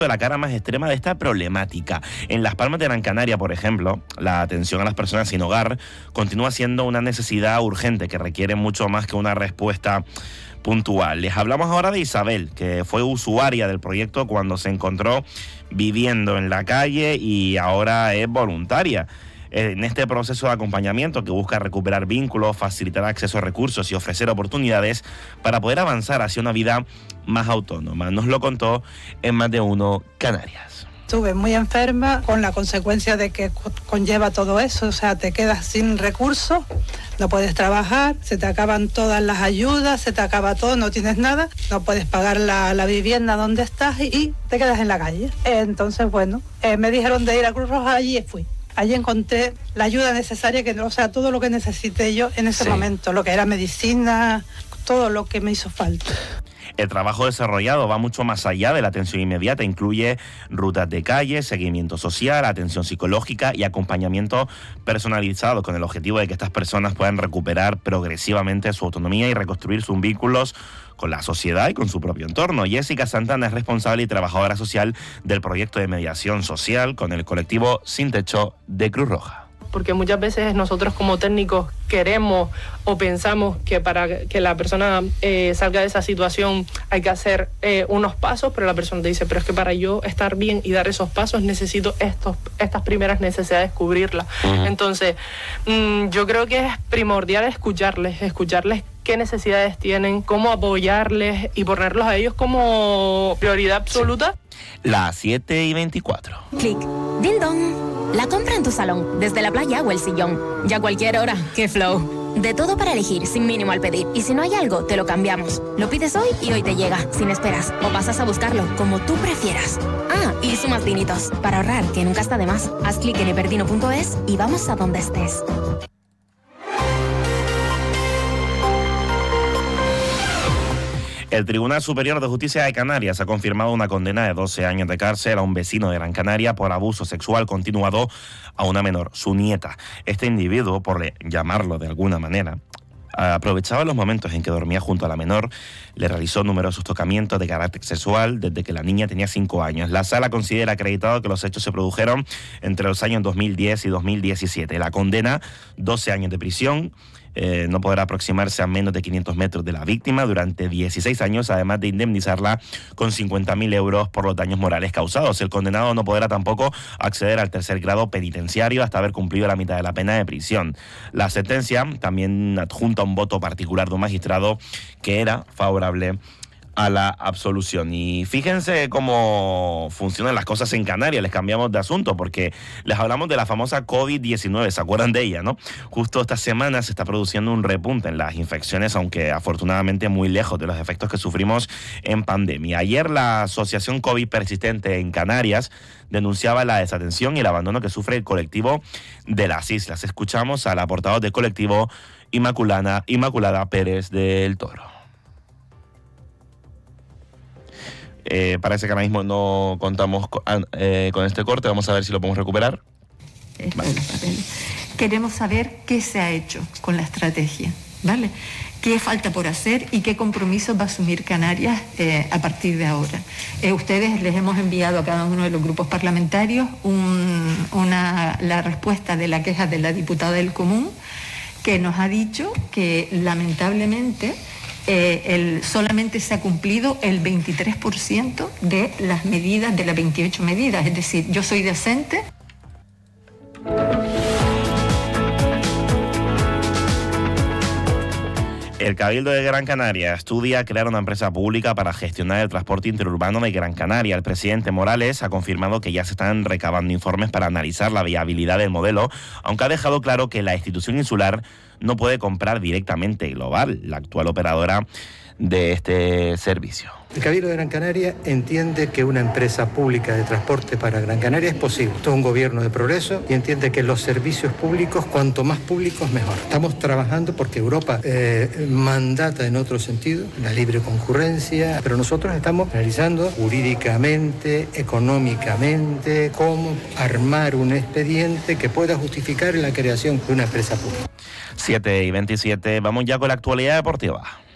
la cara más extrema de esta problemática. En Las Palmas de Gran Canaria, por ejemplo, la atención a las personas sin hogar continúa siendo una necesidad urgente que requiere mucho más que una respuesta puntual. Les hablamos ahora de Isabel, que fue usuaria del proyecto cuando se encontró viviendo en la calle y ahora es voluntaria en este proceso de acompañamiento que busca recuperar vínculos, facilitar acceso a recursos y ofrecer oportunidades para poder avanzar hacia una vida más autónoma. Nos lo contó en Más de Uno Canarias. Estuve muy enferma con la consecuencia de que conlleva todo eso, o sea, te quedas sin recursos, no puedes trabajar, se te acaban todas las ayudas, se te acaba todo, no tienes nada, no puedes pagar la vivienda donde estás y te quedas en la calle. Entonces, bueno, me dijeron de ir a Cruz Roja, allí fui. Allí encontré la ayuda necesaria, o sea, todo lo que necesité yo en ese momento, lo que era medicina, todo lo que me hizo falta. El trabajo desarrollado va mucho más allá de la atención inmediata, incluye rutas de calle, seguimiento social, atención psicológica y acompañamiento personalizado con el objetivo de que estas personas puedan recuperar progresivamente su autonomía y reconstruir sus vínculos con la sociedad y con su propio entorno. Jessica Santana es responsable y trabajadora social del proyecto de mediación social con el colectivo Sin Techo de Cruz Roja. Porque muchas veces nosotros como técnicos queremos o pensamos que para que la persona salga de esa situación hay que hacer unos pasos, pero la persona te dice, pero es que para yo estar bien y dar esos pasos necesito estas primeras necesidades cubrirlas. Entonces, yo creo que es primordial escucharles qué necesidades tienen, cómo apoyarles y ponerlos a ellos como prioridad absoluta. Las 7:24. Clic. Ding dong. La compra en tu salón, desde la playa o el sillón. Ya a cualquier hora. ¡Qué flow! De todo para elegir, sin mínimo al pedir. Y si no hay algo, te lo cambiamos. Lo pides hoy y hoy te llega, sin esperas. O pasas a buscarlo, como tú prefieras. Ah, y sumas dinitos. Para ahorrar, que nunca está de más. Haz clic en iberdino.es y vamos a donde estés. El Tribunal Superior de Justicia de Canarias ha confirmado una condena de 12 años de cárcel a un vecino de Gran Canaria por abuso sexual continuado a una menor, su nieta. Este individuo, por llamarlo de alguna manera, aprovechaba los momentos en que dormía junto a la menor, le realizó numerosos tocamientos de carácter sexual desde que la niña tenía 5 años. La sala considera acreditado que los hechos se produjeron entre los años 2010 y 2017. La condena, 12 años de prisión. No podrá aproximarse a menos de 500 metros de la víctima durante 16 años, además de indemnizarla con 50.000 euros por los daños morales causados. El condenado no podrá tampoco acceder al tercer grado penitenciario hasta haber cumplido la mitad de la pena de prisión. La sentencia también adjunta un voto particular de un magistrado que era favorable a la absolución. Y fíjense cómo funcionan las cosas en Canarias. Les cambiamos de asunto porque les hablamos de la famosa COVID-19, ¿se acuerdan de ella, no? Justo esta semana se está produciendo un repunte en las infecciones, aunque afortunadamente muy lejos de los efectos que sufrimos en pandemia. Ayer la Asociación COVID Persistente en Canarias denunciaba la desatención y el abandono que sufre el colectivo de las islas. Escuchamos a la portavoz del colectivo, Inmaculada Pérez del Toro. Parece que ahora mismo no contamos con este corte. Vamos a ver si lo podemos recuperar. Vale. Queremos saber qué se ha hecho con la estrategia, ¿vale? ¿Qué falta por hacer y qué compromisos va a asumir Canarias a partir de ahora? Ustedes les hemos enviado a cada uno de los grupos parlamentarios la respuesta de la queja de la diputada del Común, que nos ha dicho que lamentablemente solamente se ha cumplido el 23% de las medidas, de las 28 medidas. Es decir, yo soy docente. El Cabildo de Gran Canaria estudia crear una empresa pública para gestionar el transporte interurbano de Gran Canaria. El presidente Morales ha confirmado que ya se están recabando informes para analizar la viabilidad del modelo, aunque ha dejado claro que la institución insular no puede comprar directamente Global, la actual operadora de este servicio. El Cabildo de Gran Canaria entiende que una empresa pública de transporte para Gran Canaria es posible. Esto es un gobierno de progreso y entiende que los servicios públicos, cuanto más públicos, mejor. Estamos trabajando porque Europa mandata en otro sentido la libre concurrencia, pero nosotros estamos analizando jurídicamente, económicamente, cómo armar un expediente que pueda justificar la creación de una empresa pública. 7:27, vamos ya con la actualidad deportiva.